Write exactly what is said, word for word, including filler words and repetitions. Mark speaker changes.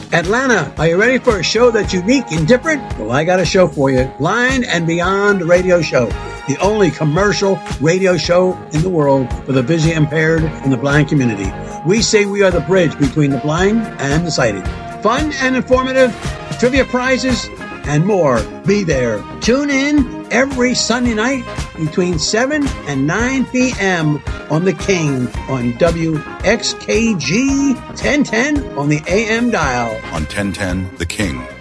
Speaker 1: Atlanta, are you ready for a show that's unique and different? Well, I got a show for you. Blind and Beyond Radio Show, the only commercial radio show in the world for the visually impaired and the blind community. We say we are the bridge between the blind and the sighted. Fun and informative, trivia prizes, and more. Be there. Tune in every Sunday night between seven and nine p.m. on The King on W X K G ten ten on the A M dial.
Speaker 2: On ten ten, The King.